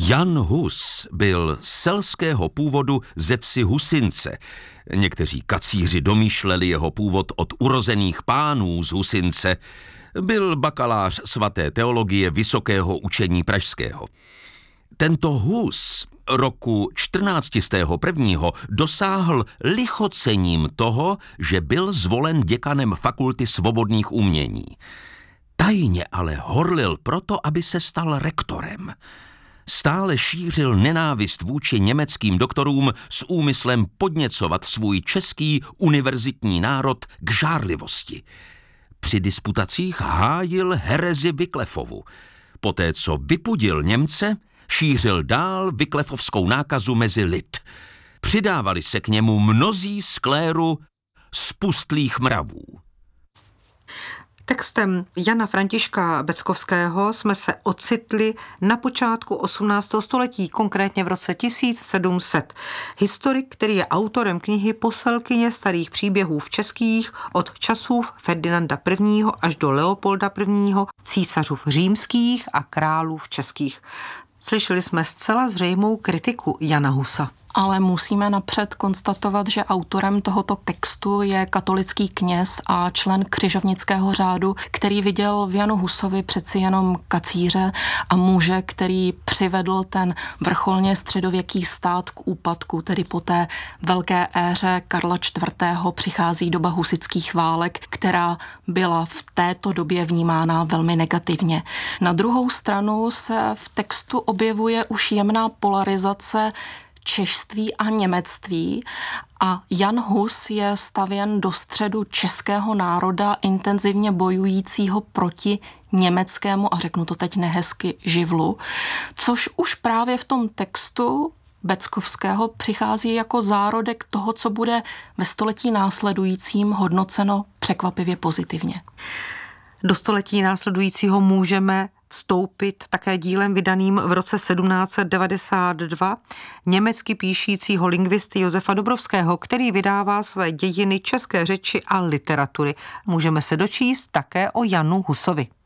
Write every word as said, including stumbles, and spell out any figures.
Jan Hus byl selského původu ze vsi Husince. Někteří kacíři domýšleli jeho původ od urozených pánů z Husince. Byl bakalář svaté teologie Vysokého učení pražského. Tento Hus roku čtrnáct set jedna dosáhl lichocením toho, že byl zvolen děkanem Fakulty svobodných umění. Tajně ale horlil proto, aby se stal rektorem. Stále šířil nenávist vůči německým doktorům s úmyslem podněcovat svůj český univerzitní národ k žárlivosti. Při disputacích hájil herezi Wycliffovu. Poté, co vypudil Němce, šířil dál Wycliffovskou nákazu mezi lid. Přidávali se k němu mnozí z kléru spustlých mravů. Textem Jana Františka Beckovského jsme se ocitli na počátku osmnáctého století, konkrétně v roce tisíc sedm set. Historik, který je autorem knihy Poselkyně starých příběhů v českých od časů Ferdinanda prvního. až do Leopolda prvního., císařů římských a králů v českých. Slyšeli jsme zcela zřejmou kritiku Jana Husa. Ale musíme napřed konstatovat, že autorem tohoto textu je katolický kněz a člen křižovnického řádu, který viděl v Janu Husovi přeci jenom kacíře a muže, který přivedl ten vrcholně středověký stát k úpadku, tedy po té velké éře Karla čtvrtého. přichází doba husitských válek, která byla v této době vnímána velmi negativně. Na druhou stranu se v textu objevuje už jemná polarizace češství a němectví a Jan Hus je stavěn do středu českého národa intenzivně bojujícího proti německému, a řeknu to teď nehezky, živlu, což už právě v tom textu Beckovského přichází jako zárodek toho, co bude ve století následujícím hodnoceno překvapivě pozitivně. Do století následujícího můžeme vstoupit také dílem vydaným v roce sedmnáct set devadesát dva německy píšícího lingvisty Josefa Dobrovského, který vydává své dějiny české řeči a literatury. Můžeme se dočíst také o Janu Husovi.